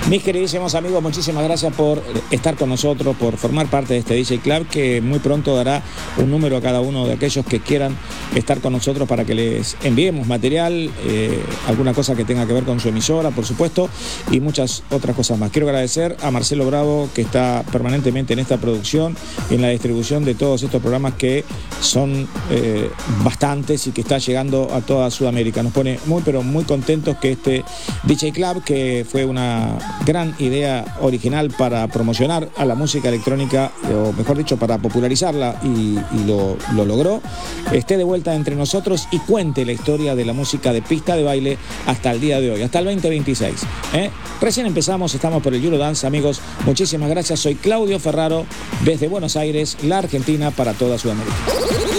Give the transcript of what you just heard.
Mis queridísimos amigos, muchísimas gracias por estar con nosotros, por formar parte de este DJ Club, que muy pronto dará un número a cada uno de aquellos que quieran estar con nosotros para que les enviemos material, alguna cosa que tenga que ver con su emisora, por supuesto, y muchas otras cosas más. Quiero agradecer a Marcelo Bravo, que está permanentemente en esta producción, en la distribución de todos estos programas que son bastantes y que está llegando a toda Sudamérica. Nos pone muy, pero muy contentos que este DJ Club, que fue una gran idea original para promocionar a la música electrónica, o mejor dicho, para popularizarla, y lo logró, esté de vuelta entre nosotros y cuente la historia de la música de pista de baile hasta el día de hoy, hasta el 2026. Recién empezamos, estamos por el Eurodance, amigos. Muchísimas gracias. Soy Claudio Ferraro, desde Buenos Aires, la Argentina, para toda Sudamérica.